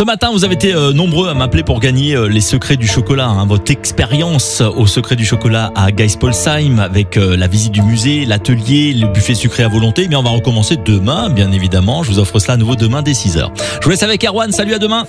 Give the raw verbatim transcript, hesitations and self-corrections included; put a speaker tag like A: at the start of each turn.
A: Ce matin, vous avez été euh, nombreux à m'appeler pour gagner euh, les secrets du chocolat. Hein, votre expérience au secret du chocolat à Geispolsheim avec euh, la visite du musée, l'atelier, le buffet sucré à volonté. Mais on va recommencer demain, bien évidemment. Je vous offre cela à nouveau demain dès six heures. Je vous laisse avec Erwan. Salut, à demain.